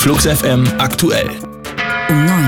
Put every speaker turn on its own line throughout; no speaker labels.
Flux FM aktuell.
Um 9.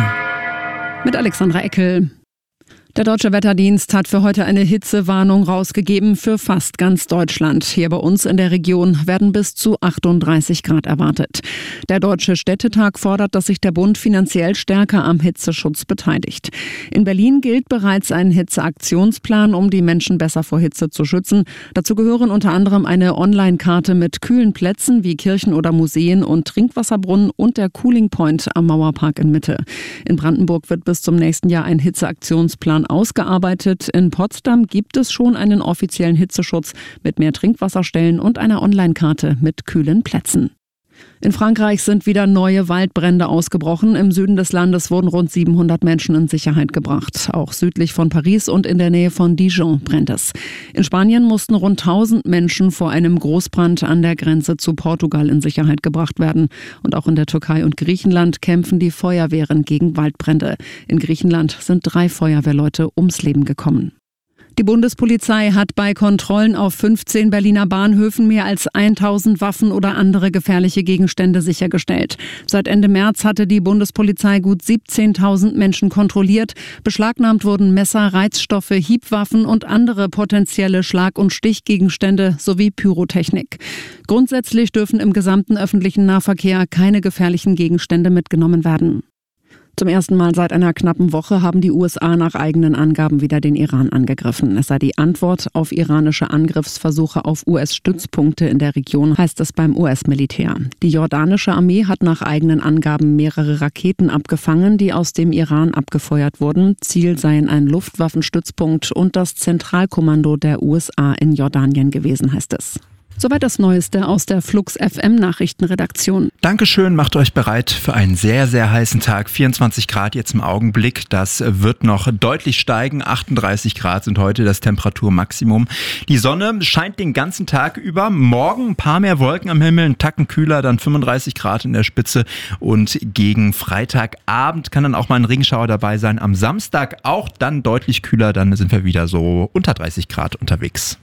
Mit Alexandra Eckel. Der Deutsche Wetterdienst hat für heute eine Hitzewarnung rausgegeben für fast ganz Deutschland. Hier bei uns in der Region werden bis zu 38 Grad erwartet. Der Deutsche Städtetag fordert, dass sich der Bund finanziell stärker am Hitzeschutz beteiligt. In Berlin gilt bereits ein Hitzeaktionsplan, um die Menschen besser vor Hitze zu schützen. Dazu gehören unter anderem eine Online-Karte mit kühlen Plätzen wie Kirchen oder Museen und Trinkwasserbrunnen und der Cooling Point am Mauerpark in Mitte. In Brandenburg wird bis zum nächsten Jahr ein Hitzeaktionsplan ausgearbeitet. In Potsdam gibt es schon einen offiziellen Hitzeschutz mit mehr Trinkwasserstellen und einer Online-Karte mit kühlen Plätzen. In Frankreich sind wieder neue Waldbrände ausgebrochen. Im Süden des Landes wurden rund 700 Menschen in Sicherheit gebracht. Auch südlich von Paris und in der Nähe von Dijon brennt es. In Spanien mussten rund 1000 Menschen vor einem Großbrand an der Grenze zu Portugal in Sicherheit gebracht werden. Und auch in der Türkei und Griechenland kämpfen die Feuerwehren gegen Waldbrände. In Griechenland sind 3 Feuerwehrleute ums Leben gekommen. Die Bundespolizei hat bei Kontrollen auf 15 Berliner Bahnhöfen mehr als 1000 Waffen oder andere gefährliche Gegenstände sichergestellt. Seit Ende März hatte die Bundespolizei gut 17.000 Menschen kontrolliert. Beschlagnahmt wurden Messer, Reizstoffe, Hiebwaffen und andere potenzielle Schlag- und Stichgegenstände sowie Pyrotechnik. Grundsätzlich dürfen im gesamten öffentlichen Nahverkehr keine gefährlichen Gegenstände mitgenommen werden. Zum ersten Mal seit einer knappen Woche haben die USA nach eigenen Angaben wieder den Iran angegriffen. Es sei die Antwort auf iranische Angriffsversuche auf US-Stützpunkte in der Region, heißt es beim US-Militär. Die jordanische Armee hat nach eigenen Angaben mehrere Raketen abgefangen, die aus dem Iran abgefeuert wurden. Ziel seien ein Luftwaffenstützpunkt und das Zentralkommando der USA in Jordanien gewesen, heißt es. Soweit das Neueste aus der Flux FM Nachrichtenredaktion.
Dankeschön, macht euch bereit für einen sehr, sehr heißen Tag. 24 Grad jetzt im Augenblick, das wird noch deutlich steigen. 38 Grad sind heute das Temperaturmaximum. Die Sonne scheint den ganzen Tag über. Morgen ein paar mehr Wolken am Himmel, ein Tacken kühler, dann 35 Grad in der Spitze. Und gegen Freitagabend kann dann auch mal ein Regenschauer dabei sein. Am Samstag auch dann deutlich kühler, dann sind wir wieder so unter 30 Grad unterwegs.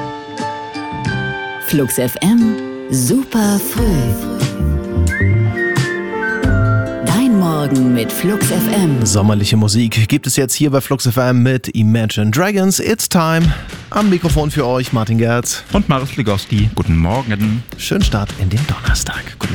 Flux FM, super früh. Dein Morgen mit Flux FM.
Sommerliche Musik gibt es jetzt hier bei Flux FM mit Imagine Dragons. It's time. Am Mikrofon für euch Martin Gerz
und Marius Ligowski. Guten Morgen.
Schönen Start in den Donnerstag. Guten Morgen.